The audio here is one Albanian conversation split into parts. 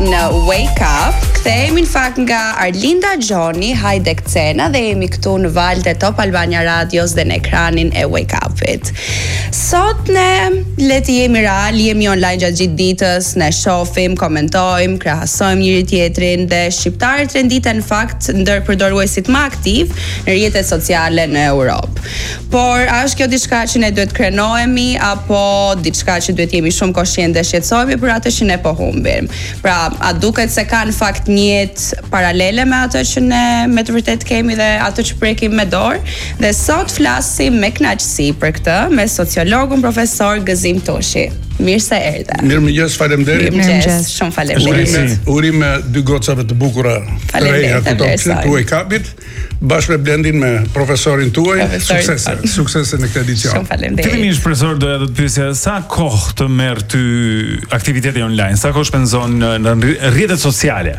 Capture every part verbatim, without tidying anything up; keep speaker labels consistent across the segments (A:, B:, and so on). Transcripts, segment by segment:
A: në Wake Up. Kthehemi në fakt nga Arlinda Gjoni, Hajde Kcena dhe jemi këtu në valët e Top Albania Radios dhe në ekranin e Wake Up-it. Sot ne leti jemi real, jemi online gjatë gjithë ditës, ne shohim, komentojmë, krahasojmë njëri tjetrin dhe shqiptarët renditen në fakt ndër përdoruesit më aktiv në rrjetet sociale në Europë. Por a është kjo diçka që ne duhet krenohemi apo diçka që duhet jemi shumë koshient dhe shqetësohemi për atë që ne po humbim? Pra, a duket se ka në fakt një jetë paralele me atë që ne me të vërtet kemi dhe atë që prekim me dorë? Dhe sot flasim me kënaqësi për këtë me sociologun profesor Gëzim Toshi. Mirë se erdhe.
B: Mirëmëngjes, faleminderit.
A: Mirëmëngjes, shumë faleminderit.
B: Urim me dy gocave të bukura të reja këto të Wake Up-it, bashkë me Blendin me profesorin tuaj. Suksese, suksese në këtë edicion.
A: Shumë faleminderit.
C: Fillimisht profesor doja të të pyesja sa kohë të merr ty aktiviteti online, sa kohë shpenzon në rrjetet sociale?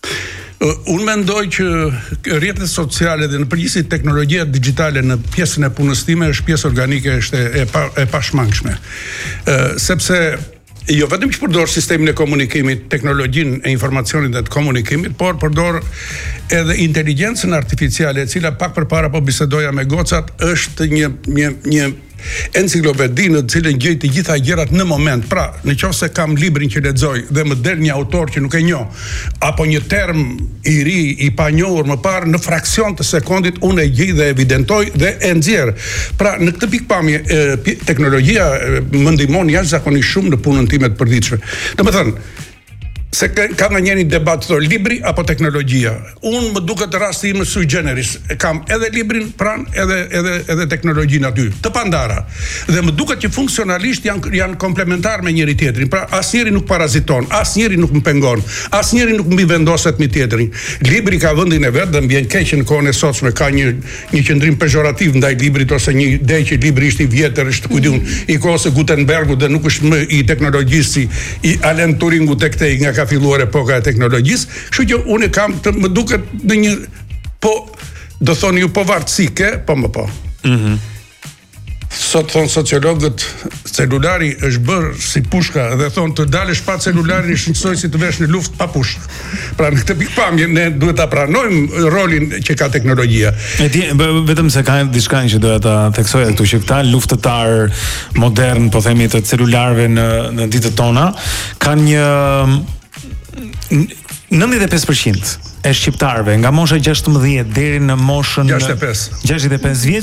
B: Unë mendoj që rrjetet sociale dhe në përgjithësi teknologjia digjitale në pjesën e punës time është pjesë organike, është e, pa, e pashmangshme. Uh, sepse jo vetëm që përdor sistemin e komunikimit, teknologjinë e informacionit dhe të komunikimit, por përdor edhe inteligjencën artificiale, e cila pak përpara po bisedoja me gocat, është një një një enciklopedi në të cilën gjej të gjitha gjërat në moment. Pra, nëse kam librin që lexoj dhe më del një autor që nuk e njoh, apo një term i ri i panjohur më parë, në fraksion të sekondit unë e gjej dhe evidentoj dhe e nxjerr. Pra, në këtë pikpamje teknologjia më ndihmon jashtëzakonisht shumë në punën time të përditshme. Domethënë, se ka nga njëri debat të libri apo teknologjia. Unë më duket rasti im sui generis. Kam edhe librin pran, edhe edhe edhe teknologjinë aty, të pandara. Dhe më duket që funksionalisht janë janë komplementar me njëri tjetrin. Pra asnjëri nuk paraziton, asnjëri nuk më pengon, asnjëri nuk mbi vendoset me tjetrin. Libri ka vendin e vet dhe mbien keq në kohën e sotshme ka një një qendrim pejorativ ndaj librit ose një ide që libri është i vjetër, është kujtun i kohës së Gutenbergut dhe nuk është më i teknologjisë si i Alan Turingut tek te nga ka filluar epoka e teknologjisë, kështu që unë kam të më duket në një po do thoni ju po vartësike, po më po.
C: Mhm.
B: Sot thon sociologët, celulari është bërë si pushka dhe thon të dalësh pa celularin është njësoj si të vesh në luftë pa pushkë. Pra në këtë pikpamje ne duhet ta pranojmë rolin që ka teknologjia.
C: E di, vetëm se ka diçka që doja ta theksoja këtu që këta luftëtar modern, po themi të celularëve në në ditët tona, kanë një nëntëdhjetë e pesë përqind e shqiptarëve nga mosha gjashtëmbëdhjetë deri në moshën
B: gjashtëdhjetë e pesë
C: gjashtëdhjetë e pesë vjeç